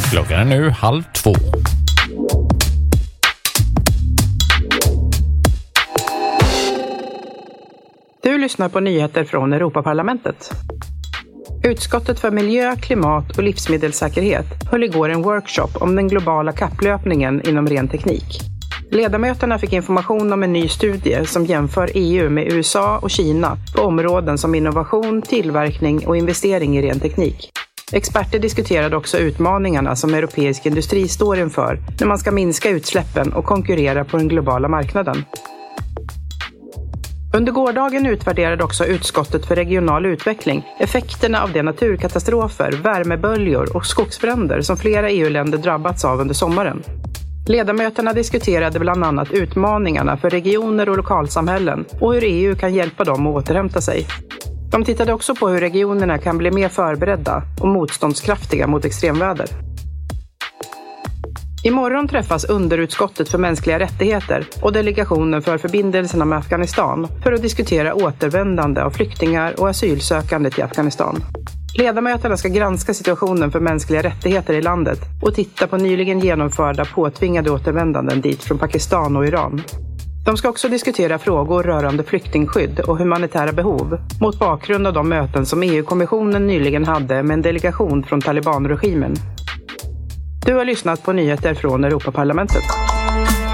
Klockan är nu 1:30. Du lyssnar på nyheter från Europaparlamentet. Utskottet för miljö, klimat och livsmedelssäkerhet höll igår en workshop om den globala kapplöpningen inom ren teknik. Ledamöterna fick information om en ny studie som jämför EU med USA och Kina på områden som innovation, tillverkning och investering i ren teknik. Experter diskuterade också utmaningarna som europeisk industri står inför när man ska minska utsläppen och konkurrera på den globala marknaden. Under gårdagen utvärderade också utskottet för regional utveckling effekterna av de naturkatastrofer, värmeböljor och skogsbränder som flera EU-länder drabbats av under sommaren. Ledamöterna diskuterade bland annat utmaningarna för regioner och lokalsamhällen och hur EU kan hjälpa dem att återhämta sig. De tittade också på hur regionerna kan bli mer förberedda och motståndskraftiga mot extremväder. Imorgon träffas underutskottet för mänskliga rättigheter och delegationen för förbindelserna med Afghanistan för att diskutera återvändande av flyktingar och asylsökande till Afghanistan. Ledamöterna ska granska situationen för mänskliga rättigheter i landet och titta på nyligen genomförda påtvingade återvändanden dit från Pakistan och Iran. De ska också diskutera frågor rörande flyktingskydd och humanitära behov mot bakgrund av de möten som EU-kommissionen nyligen hade med en delegation från Taliban-regimen. Du har lyssnat på nyheter från Europaparlamentet.